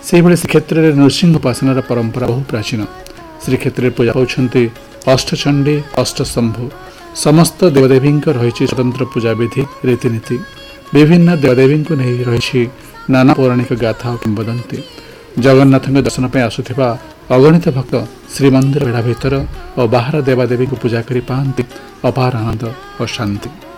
से श्रीक्षेत्र में नृसिंह उपासनार परंपरा बहु प्राचीन। श्रीक्षेत्र में पूजा पाँच अष्टचंडी अष्टशंभु समस्त देवदेवी रही स्वतंत्र पूजा विधि रीतिनीति विभिन्न देवदेवी को नहीं रही नाना पौराणिक गाथा और किंवदंती। जगन्नाथ दर्शन पर आसुथिबा अगणित भक्त श्रीमंदिर बेढ़ा भितर और बाहर देवादेवी को पूजा करी पाती अपार आनंद और शांति।